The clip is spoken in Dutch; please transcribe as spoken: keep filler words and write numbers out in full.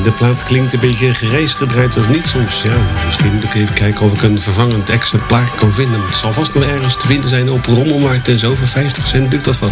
de plaat klinkt een beetje grijs gedraaid of niet soms. Ja, misschien moet ik even kijken of ik een vervangend exemplaar kan vinden. Het zal vast nog ergens te vinden zijn op Rommelmarkt en zo. Voor vijftig cent lukt dat vast.